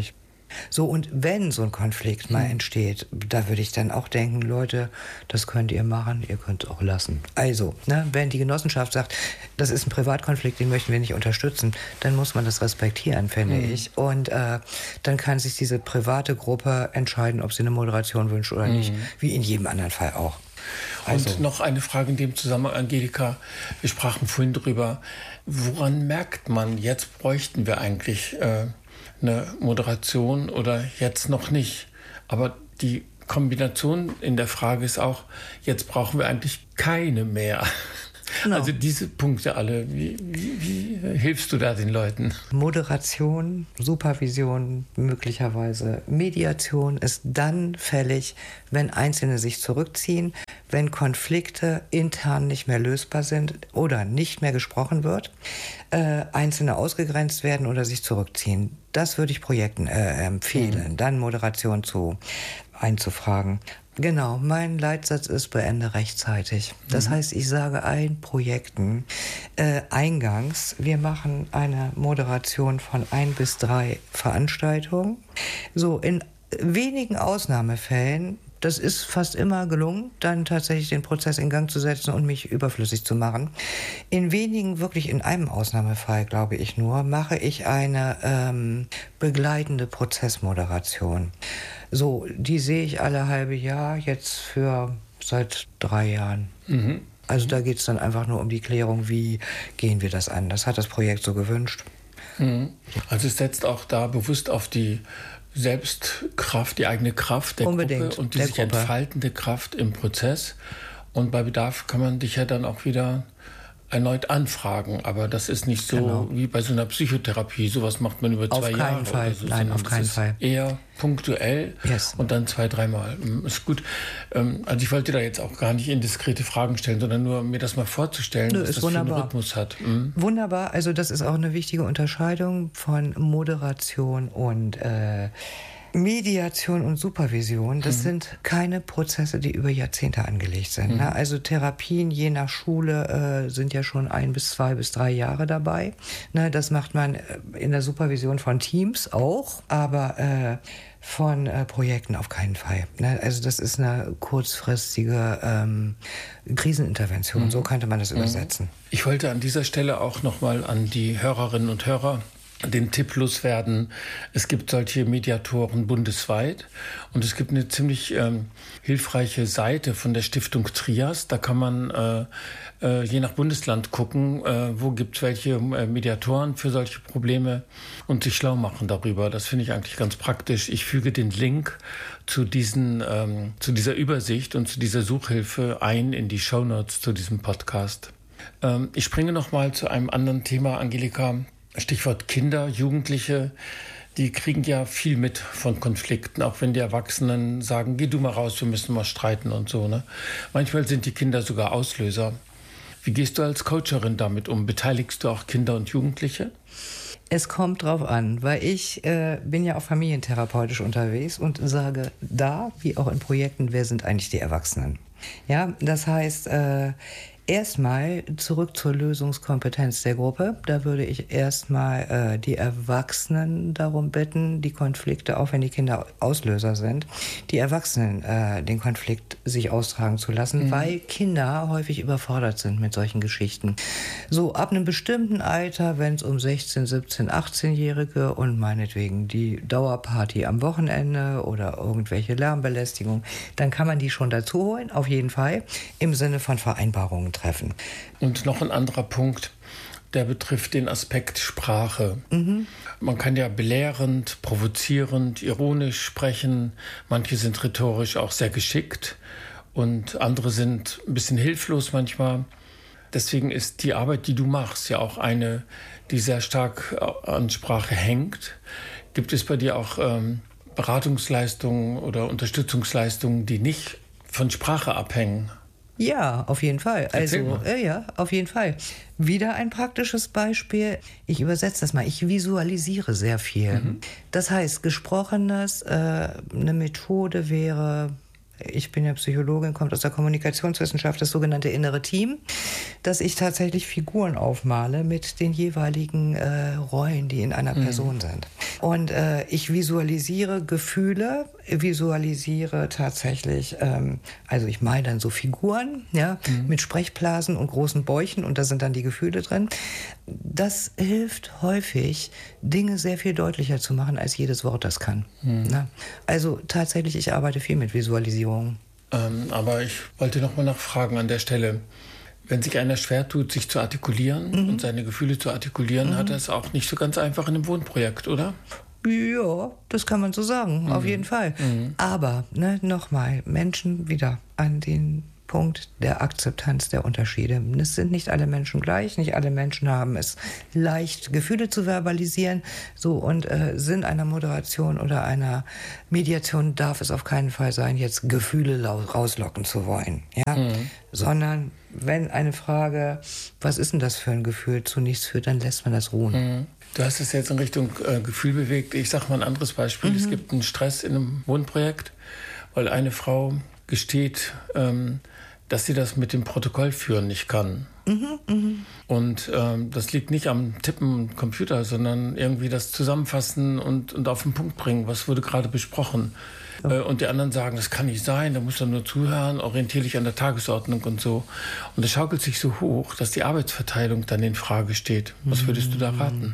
So, und wenn so ein Konflikt mal mhm. entsteht, da würde ich dann auch denken, Leute, das könnt ihr machen, ihr könnt es auch lassen. Also, ne, wenn die Genossenschaft sagt, das ist ein Privatkonflikt, den möchten wir nicht unterstützen, dann muss man das respektieren, finde mhm. ich. Und äh, dann kann sich diese private Gruppe entscheiden, ob sie eine Moderation wünscht oder mhm. nicht, wie in jedem anderen Fall auch. Also. Und noch eine Frage in dem Zusammenhang, Angelika. Wir sprachen vorhin drüber, woran merkt man, jetzt bräuchten wir eigentlich äh, eine Moderation oder jetzt noch nicht? Aber die Kombination in der Frage ist auch, jetzt brauchen wir eigentlich keine mehr. Genau. Also diese Punkte alle, wie, wie, wie hilfst du da den Leuten? Moderation, Supervision, möglicherweise Mediation ist dann fällig, wenn Einzelne sich zurückziehen, wenn Konflikte intern nicht mehr lösbar sind oder nicht mehr gesprochen wird, äh, Einzelne ausgegrenzt werden oder sich zurückziehen. Das würde ich Projekten äh, empfehlen, mhm. dann Moderation zu einzufragen. Genau, mein Leitsatz ist, beende rechtzeitig. Das mhm. heißt, ich sage allen Projekten äh, eingangs, wir machen eine Moderation von ein bis drei Veranstaltungen. So, in wenigen Ausnahmefällen, das ist fast immer gelungen, dann tatsächlich den Prozess in Gang zu setzen und mich überflüssig zu machen. In wenigen, wirklich in einem Ausnahmefall, glaube ich nur, mache ich eine ähm, begleitende Prozessmoderation. So, die sehe ich alle halbe Jahr, jetzt für seit drei Jahren. Mhm. Also da geht es dann einfach nur um die Klärung, wie gehen wir das an. Das hat das Projekt so gewünscht. Mhm. Also es setzt auch da bewusst auf die Selbstkraft, die eigene Kraft der Unbedingt, Gruppe und die der sich Gruppe. entfaltende Kraft im Prozess. Und bei Bedarf kann man dich ja dann auch wieder erneut anfragen, aber das ist nicht so genau. wie bei so einer Psychotherapie. Sowas macht man über zwei Jahre. Auf keinen Fall. So, Nein, auf keinen Fall. Eher punktuell yes. und dann zwei, dreimal. Ist gut. Also ich wollte da jetzt auch gar nicht indiskrete Fragen stellen, sondern nur mir das mal vorzustellen, Nö, was ist das wunderbar. für einen Rhythmus hat. Mhm. Wunderbar. Also das ist auch eine wichtige Unterscheidung von Moderation und äh, Mediation und Supervision, das mhm. sind keine Prozesse, die über Jahrzehnte angelegt sind. Mhm. Ne? Also Therapien je nach Schule äh, sind ja schon ein bis zwei bis drei Jahre dabei. Ne? Das macht man in der Supervision von Teams auch, aber äh, von äh, Projekten auf keinen Fall. Ne? Also das ist eine kurzfristige ähm, Krisenintervention, mhm. so könnte man das mhm. übersetzen. Ich wollte an dieser Stelle auch nochmal an die Hörerinnen und Hörer den Tipp loswerden. Es gibt solche Mediatoren bundesweit und es gibt eine ziemlich ähm, hilfreiche Seite von der Stiftung Trias. Da kann man äh, äh, je nach Bundesland gucken, äh, wo gibt es welche äh, Mediatoren für solche Probleme und sich schlau machen darüber. Das finde ich eigentlich ganz praktisch. Ich füge den Link zu, diesen, ähm, zu dieser Übersicht und zu dieser Suchhilfe ein in die Shownotes zu diesem Podcast. Ähm, ich springe noch mal zu einem anderen Thema, Angelika. Stichwort Kinder, Jugendliche, die kriegen ja viel mit von Konflikten, auch wenn die Erwachsenen sagen, geh du mal raus, wir müssen mal streiten und so. Ne? Manchmal sind die Kinder sogar Auslöser. Wie gehst du als Coacherin damit um? Beteiligst du auch Kinder und Jugendliche? Es kommt drauf an, weil ich äh, bin ja auch familientherapeutisch unterwegs und sage da, wie auch in Projekten, wer sind eigentlich die Erwachsenen? Ja, das heißt, äh, erstmal zurück zur Lösungskompetenz der Gruppe. Da würde ich erstmal äh, die Erwachsenen darum bitten, die Konflikte, auch wenn die Kinder Auslöser sind, die Erwachsenen äh, den Konflikt sich austragen zu lassen, mhm. weil Kinder häufig überfordert sind mit solchen Geschichten. So ab einem bestimmten Alter, wenn es um sechzehn-, siebzehn-, achtzehnjährige und meinetwegen die Dauerparty am Wochenende oder irgendwelche Lärmbelästigung, dann kann man die schon dazu holen, auf jeden Fall, im Sinne von Vereinbarungen treffen. Und noch ein anderer Punkt, der betrifft den Aspekt Sprache. Mhm. Man kann ja belehrend, provozierend, ironisch sprechen. Manche sind rhetorisch auch sehr geschickt und andere sind ein bisschen hilflos manchmal. Deswegen ist die Arbeit, die du machst, ja auch eine, die sehr stark an Sprache hängt. Gibt es bei dir auch ähm, Beratungsleistungen oder Unterstützungsleistungen, die nicht von Sprache abhängen? Ja, auf jeden Fall. Also, äh, ja, auf jeden Fall. Wieder ein praktisches Beispiel. Ich übersetze das mal. Ich visualisiere sehr viel. Mhm. Das heißt, Gesprochenes, äh, eine Methode wäre ich bin ja Psychologin, kommt aus der Kommunikationswissenschaft, das sogenannte innere Team, dass ich tatsächlich Figuren aufmale mit den jeweiligen äh, Rollen, die in einer mhm. Person sind. Und äh, ich visualisiere Gefühle, visualisiere tatsächlich, ähm, also ich male dann so Figuren, ja, mhm. mit Sprechblasen und großen Bäuchen und da sind dann die Gefühle drin. Das hilft häufig, Dinge sehr viel deutlicher zu machen, als jedes Wort das kann. Mhm. Na? Also tatsächlich, ich arbeite viel mit Visualisierung. Ähm, aber ich wollte noch mal nachfragen an der Stelle. Wenn sich einer schwer tut, sich zu artikulieren mhm. und seine Gefühle zu artikulieren, mhm. hat er es auch nicht so ganz einfach in einem Wohnprojekt, oder? Ja, das kann man so sagen, mhm. auf jeden Fall. Mhm. Aber, ne, nochmal, Menschen wieder an den Punkt der Akzeptanz der Unterschiede. Es sind nicht alle Menschen gleich, nicht alle Menschen haben es leicht, Gefühle zu verbalisieren. So, und äh, Sinn einer Moderation oder einer Mediation darf es auf keinen Fall sein, jetzt Gefühle rauslocken zu wollen. Ja? Mhm. Sondern wenn eine Frage, was ist denn das für ein Gefühl, zu nichts führt, dann lässt man das ruhen. Mhm. Du hast es jetzt in Richtung äh, Gefühl bewegt. Ich sage mal ein anderes Beispiel. Mhm. Es gibt einen Stress in einem Wohnprojekt, weil eine Frau gesteht, ähm, dass sie das mit dem Protokoll führen nicht kann. Mhm, mh. Und ähm, das liegt nicht am Tippen am Computer, sondern irgendwie das Zusammenfassen und, und auf den Punkt bringen, was wurde gerade besprochen. So. Äh, und die anderen sagen, das kann nicht sein, da muss er nur zuhören, orientiere dich an der Tagesordnung und so. Und das schaukelt sich so hoch, dass die Arbeitsverteilung dann in Frage steht. Was würdest du da raten?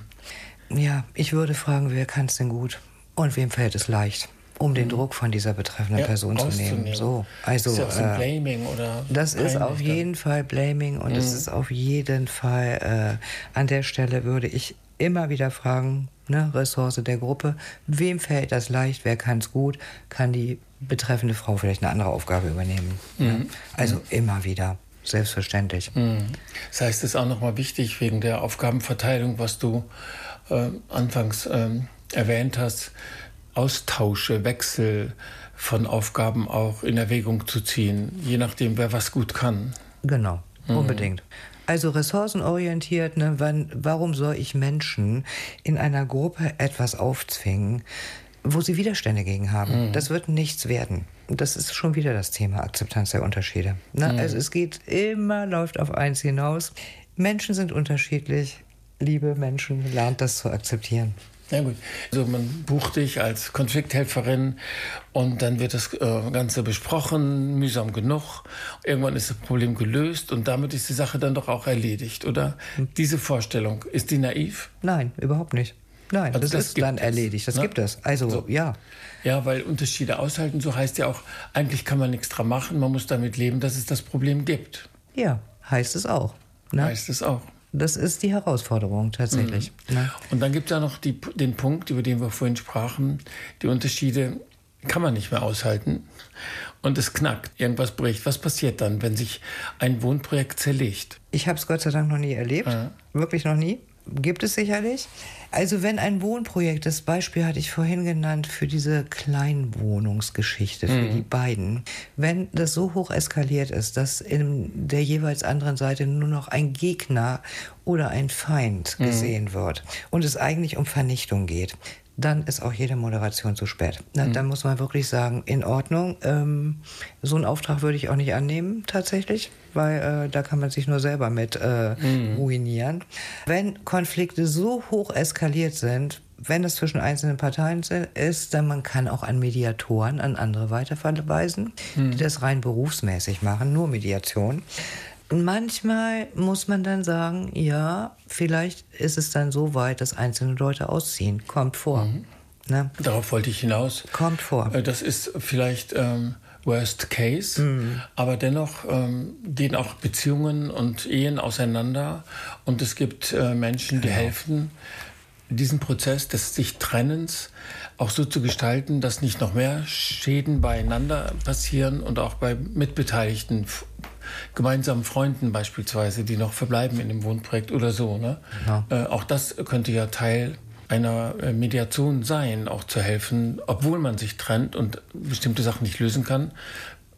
Ja, ich würde fragen, wer kann es denn gut und wem fällt es leicht? Um den Druck von dieser betreffenden ja, Person zu nehmen. So, also, ist ja auch so ein Blaming oder das ist auf jeden Fall Blaming und es mhm. ist auf jeden Fall, äh, an der Stelle würde ich immer wieder fragen, ne, Ressource der Gruppe, wem fällt das leicht, wer kann es gut, kann die betreffende Frau vielleicht eine andere Aufgabe übernehmen. Mhm. Ne? Also mhm. immer wieder. Selbstverständlich. Mhm. Das heißt, es ist auch nochmal wichtig, wegen der Aufgabenverteilung, was du äh, anfangs äh, erwähnt hast, Austausche, Wechsel von Aufgaben auch in Erwägung zu ziehen, je nachdem, wer was gut kann. Genau, mhm. unbedingt. Also ressourcenorientiert, ne, wann, warum soll ich Menschen in einer Gruppe etwas aufzwingen, wo sie Widerstände gegen haben? Mhm. Das wird nichts werden. Das ist schon wieder das Thema Akzeptanz der Unterschiede. Ne? Mhm. Also es geht immer, läuft auf eins hinaus. Menschen sind unterschiedlich. Liebe Menschen, lernt das zu akzeptieren. Ja gut, also man bucht dich als Konflikthelferin und dann wird das äh, Ganze besprochen, mühsam genug. Irgendwann ist das Problem gelöst und damit ist die Sache dann doch auch erledigt, oder? Hm. Diese Vorstellung, ist die naiv? Nein, überhaupt nicht. Nein, also das, das ist dann es. erledigt, das ne? gibt es. Also, so. ja. Ja, weil Unterschiede aushalten, so heißt ja auch, eigentlich kann man nichts dran machen, man muss damit leben, dass es das Problem gibt. Ja, heißt es auch. Ne? Heißt es auch. Das ist die Herausforderung tatsächlich. Mhm. Ja. Und dann gibt es ja noch die, den Punkt, über den wir vorhin sprachen, die Unterschiede kann man nicht mehr aushalten und es knackt, irgendwas bricht. Was passiert dann, wenn sich ein Wohnprojekt zerlegt? Ich habe es Gott sei Dank noch nie erlebt, ja. wirklich noch nie. Gibt es sicherlich. Also wenn ein Wohnprojekt, das Beispiel hatte ich vorhin genannt für diese Kleinwohnungsgeschichte, für mhm. die beiden, wenn das so hoch eskaliert ist, dass in der jeweils anderen Seite nur noch ein Gegner oder ein Feind mhm. gesehen wird und es eigentlich um Vernichtung geht, dann ist auch jede Moderation zu spät. Na, mhm. Dann muss man wirklich sagen, in Ordnung. Ähm, so einen Auftrag würde ich auch nicht annehmen, tatsächlich, weil äh, da kann man sich nur selber mit äh, mhm. ruinieren. Wenn Konflikte so hoch eskaliert sind, wenn es zwischen einzelnen Parteien ist, dann man kann auch an Mediatoren, an andere weiterverweisen, mhm. die das rein berufsmäßig machen, nur Mediation. Manchmal muss man dann sagen, ja, vielleicht ist es dann so weit, dass einzelne Leute ausziehen. Kommt vor. Mhm. Ne? Darauf wollte ich hinaus. Kommt vor. Das ist vielleicht ähm, Worst Case, mhm. aber dennoch ähm, gehen auch Beziehungen und Ehen auseinander und es gibt äh, Menschen, die genau. helfen, diesen Prozess des sich Trennens auch so zu gestalten, dass nicht noch mehr Schäden beieinander passieren und auch bei Mitbeteiligten, gemeinsamen Freunden beispielsweise, die noch verbleiben in dem Wohnprojekt oder so. Ne? Ja. Äh, auch das könnte ja Teil einer Mediation sein, auch zu helfen, obwohl man sich trennt und bestimmte Sachen nicht lösen kann,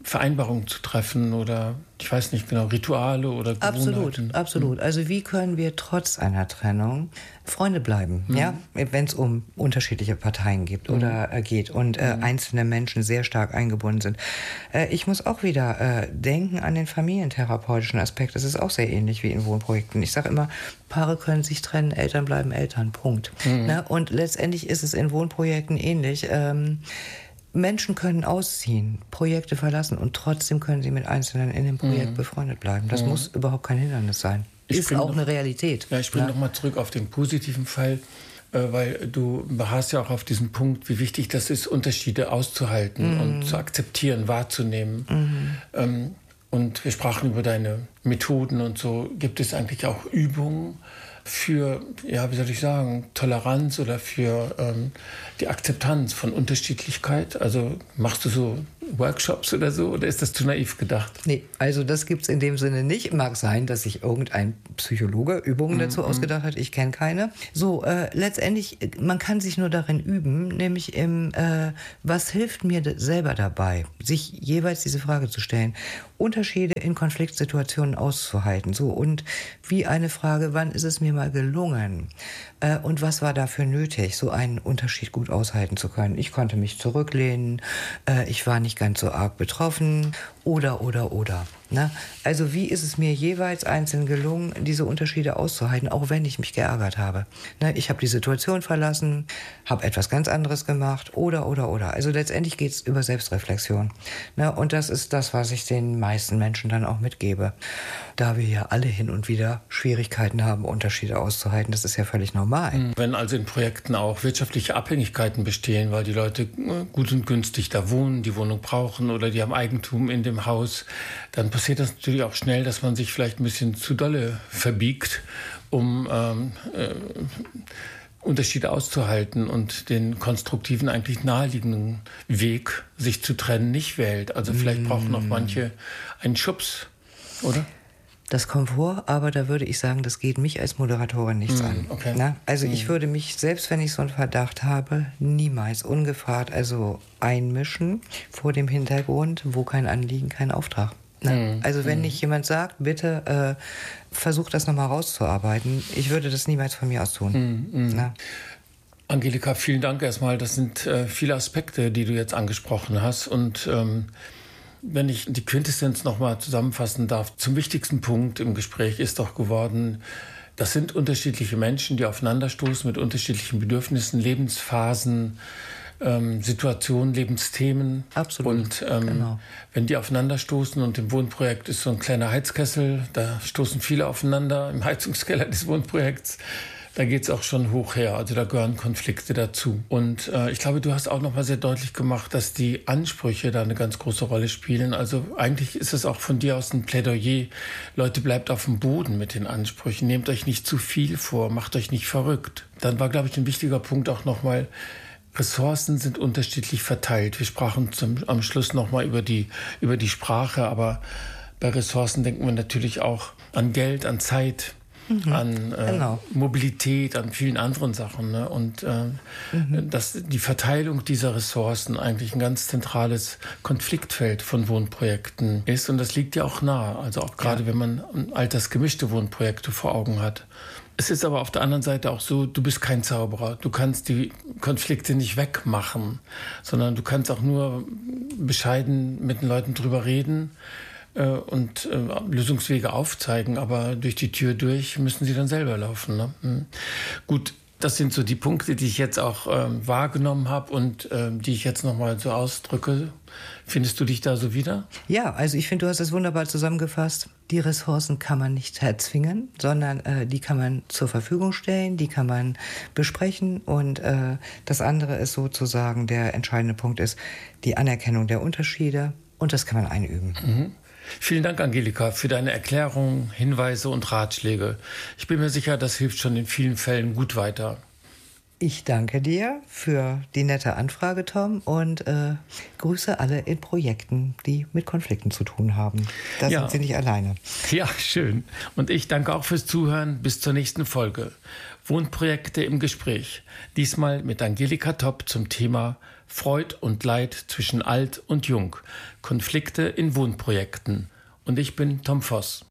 Vereinbarungen zu treffen oder, ich weiß nicht genau, Rituale oder Gewohnheiten. Absolut, absolut. Also wie können wir trotz einer Trennung Freunde bleiben, mhm. ja, wenn es um unterschiedliche Parteien gibt mhm. oder äh, geht und äh, mhm. einzelne Menschen sehr stark eingebunden sind. Äh, ich muss auch wieder äh, denken an den familientherapeutischen Aspekt. Das ist auch sehr ähnlich wie in Wohnprojekten. Ich sage immer, Paare können sich trennen, Eltern bleiben Eltern, Punkt. Mhm. Na, und letztendlich ist es in Wohnprojekten ähnlich. Ähm, Menschen können ausziehen, Projekte verlassen und trotzdem können sie mit Einzelnen in dem Projekt mhm. befreundet bleiben. Das mhm. muss überhaupt kein Hindernis sein. Ich ist auch noch, eine Realität. Ja, ich bringe ja. nochmal zurück auf den positiven Fall, äh, weil du beharrst ja auch auf diesen Punkt, wie wichtig das ist, Unterschiede auszuhalten mhm. und zu akzeptieren, wahrzunehmen. Mhm. Ähm, und wir sprachen über deine Methoden und so. Gibt es eigentlich auch Übungen für, ja, wie soll ich sagen, Toleranz oder für ähm, die Akzeptanz von Unterschiedlichkeit? Also machst du so Workshops oder so, oder ist das zu naiv gedacht? Nee, also das gibt es in dem Sinne nicht. Mag sein, dass sich irgendein Psychologe Übungen dazu mm, ausgedacht hat. Ich kenne keine. So, äh, letztendlich, man kann sich nur darin üben, nämlich im, äh, was hilft mir selber dabei, sich jeweils diese Frage zu stellen. Unterschiede in Konfliktsituationen auszuhalten. So, und wie eine Frage, wann ist es mir mal gelungen? Äh, und was war dafür nötig, so einen Unterschied gut aushalten zu können? Ich konnte mich zurücklehnen, äh, ich war nicht ganz so arg betroffen oder, oder, oder. Ne? Also wie ist es mir jeweils einzeln gelungen, diese Unterschiede auszuhalten, auch wenn ich mich geärgert habe? Ne? Ich habe die Situation verlassen, habe etwas ganz anderes gemacht oder, oder, oder. Also letztendlich geht es über Selbstreflexion. Ne? Und das ist das, was ich den meisten Menschen dann auch mitgebe. Da wir ja alle hin und wieder Schwierigkeiten haben, Unterschiede auszuhalten, das ist ja völlig normal. Wenn also in Projekten auch wirtschaftliche Abhängigkeiten bestehen, weil die Leute gut und günstig da wohnen, die Wohnung brauchen oder die haben Eigentum in dem Haus, dann passiert das natürlich auch schnell, dass man sich vielleicht ein bisschen zu dolle verbiegt, um ähm, äh, Unterschiede auszuhalten und den konstruktiven, eigentlich naheliegenden Weg, sich zu trennen, nicht wählt. Also vielleicht mm. brauchen auch manche einen Schubs, oder? Das kommt vor, aber da würde ich sagen, das geht mich als Moderatorin nichts mm, an. Okay. Na? Also mm. ich würde mich, selbst wenn ich so einen Verdacht habe, niemals ungefragt also einmischen vor dem Hintergrund, wo kein Anliegen, kein Auftrag. Mm. Also wenn mm. nicht jemand sagt, bitte äh, versuch das nochmal rauszuarbeiten, ich würde das niemals von mir aus tun. Mm, mm. Na? Angelika, vielen Dank erstmal. Das sind äh, viele Aspekte, die du jetzt angesprochen hast und ähm, wenn ich die Quintessenz noch mal zusammenfassen darf, zum wichtigsten Punkt im Gespräch ist doch geworden, das sind unterschiedliche Menschen, die aufeinanderstoßen mit unterschiedlichen Bedürfnissen, Lebensphasen, ähm, Situationen, Lebensthemen. Absolut, und ähm, genau. Wenn die aufeinanderstoßen und im Wohnprojekt ist so ein kleiner Heizkessel, da stoßen viele aufeinander im Heizungskeller des Wohnprojekts. Da geht es auch schon hoch her, also da gehören Konflikte dazu. Und äh, ich glaube, du hast auch noch mal sehr deutlich gemacht, dass die Ansprüche da eine ganz große Rolle spielen. Also eigentlich ist es auch von dir aus ein Plädoyer. Leute, bleibt auf dem Boden mit den Ansprüchen. Nehmt euch nicht zu viel vor, macht euch nicht verrückt. Dann war, glaube ich, ein wichtiger Punkt auch noch mal, Ressourcen sind unterschiedlich verteilt. Wir sprachen zum, am Schluss noch mal über die, über die Sprache, aber bei Ressourcen denken wir natürlich auch an Geld, an Zeit, Mhm. an äh, genau. Mobilität, an vielen anderen Sachen. Ne? Und äh, mhm. dass die Verteilung dieser Ressourcen eigentlich ein ganz zentrales Konfliktfeld von Wohnprojekten ist. Und das liegt ja auch nahe, also auch gerade ja. wenn man altersgemischte Wohnprojekte vor Augen hat. Es ist aber auf der anderen Seite auch so, du bist kein Zauberer. Du kannst die Konflikte nicht wegmachen, sondern du kannst auch nur bescheiden mit den Leuten drüber reden und äh, Lösungswege aufzeigen, aber durch die Tür durch müssen sie dann selber laufen. Ne? Mhm. Gut, das sind so die Punkte, die ich jetzt auch äh, wahrgenommen habe und äh, die ich jetzt nochmal so ausdrücke. Findest du dich da so wieder? Ja, also ich finde, du hast das wunderbar zusammengefasst. Die Ressourcen kann man nicht erzwingen, sondern äh, die kann man zur Verfügung stellen, die kann man besprechen und äh, das andere ist sozusagen, der entscheidende Punkt ist die Anerkennung der Unterschiede und das kann man einüben. Mhm. Vielen Dank, Angelika, für deine Erklärungen, Hinweise und Ratschläge. Ich bin mir sicher, das hilft schon in vielen Fällen gut weiter. Ich danke dir für die nette Anfrage, Tom, und äh, grüße alle in Projekten, die mit Konflikten zu tun haben. Da ja. sind Sie nicht alleine. Ja, schön. Und ich danke auch fürs Zuhören. Bis zur nächsten Folge. Wohnprojekte im Gespräch. Diesmal mit Angelika Topp zum Thema Freud und Leid zwischen Alt und Jung. Konflikte in Wohnprojekten. Und ich bin Tom Voss.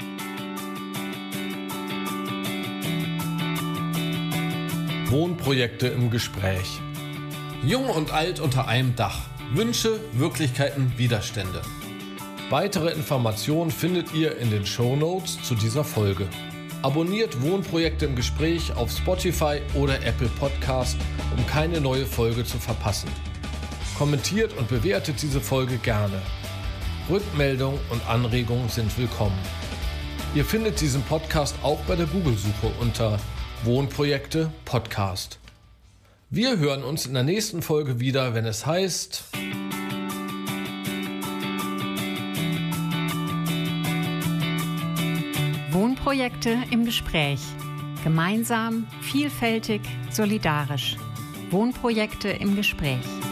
Wohnprojekte im Gespräch. Jung und alt unter einem Dach. Wünsche, Wirklichkeiten, Widerstände. Weitere Informationen findet ihr in den Shownotes zu dieser Folge. Abonniert Wohnprojekte im Gespräch auf Spotify oder Apple Podcast, um keine neue Folge zu verpassen. Kommentiert und bewertet diese Folge gerne. Rückmeldungen und Anregungen sind willkommen. Ihr findet diesen Podcast auch bei der Google-Suche unter Wohnprojekte Podcast. Wir hören uns in der nächsten Folge wieder, wenn es heißt Wohnprojekte im Gespräch. Gemeinsam, vielfältig, solidarisch. Wohnprojekte im Gespräch.